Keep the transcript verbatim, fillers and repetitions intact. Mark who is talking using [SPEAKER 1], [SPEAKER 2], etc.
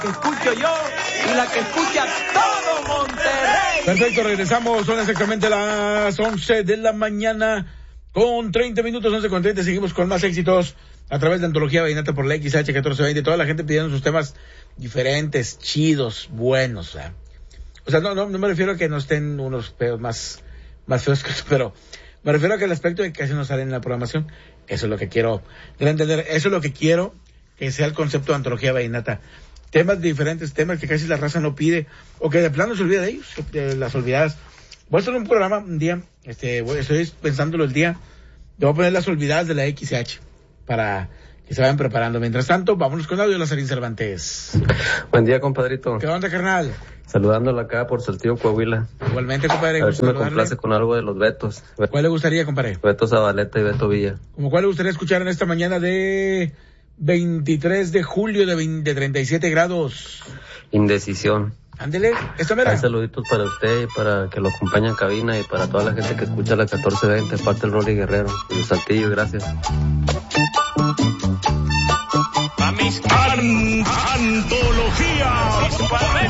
[SPEAKER 1] que escucho yo y la que escucha todo Monterrey.
[SPEAKER 2] Perfecto, regresamos, son exactamente las once de la mañana con treinta minutos, once con treinta, seguimos con más éxitos a través de Antología Vallenata por la X H catorce veinte, toda la gente pidiendo sus temas diferentes, chidos, buenos, ¿verdad? O sea, no, no, no me refiero a que no estén unos pedos más, más feos que eso, pero me refiero a que el aspecto de que casi no salen en la programación, eso es lo que quiero entender, eso es lo que quiero que sea el concepto de Antología Vallenata. Temas diferentes, temas que casi la raza no pide, o que de plano se olvida de ellos, de las olvidadas. Voy a hacer un programa un día, este, voy, estoy pensándolo el día, te voy a poner las olvidadas de la X H, para que se vayan preparando. Mientras tanto, vámonos con audio, Lazarín Cervantes.
[SPEAKER 3] Buen día, compadrito.
[SPEAKER 2] ¿Qué onda, carnal?
[SPEAKER 3] Saludándolo acá por Saltillo, Coahuila.
[SPEAKER 2] Igualmente, compadre.
[SPEAKER 3] A ver si me complace con algo de los Betos.
[SPEAKER 2] ¿Cuál le gustaría, compadre?
[SPEAKER 3] Beto Zabaleta y Beto Villa.
[SPEAKER 2] ¿Cómo cuál le gustaría escuchar en esta mañana de veintitrés de julio de, veinte, de treinta y siete grados?
[SPEAKER 3] Indecisión.
[SPEAKER 2] Ándele, esta mera.
[SPEAKER 3] Hay saluditos para usted y para que lo acompañe en cabina y para toda la gente que escucha la catorce veinte, parte del Rolly Guerrero. De Saltillo, gracias.
[SPEAKER 4] A mis an- antología.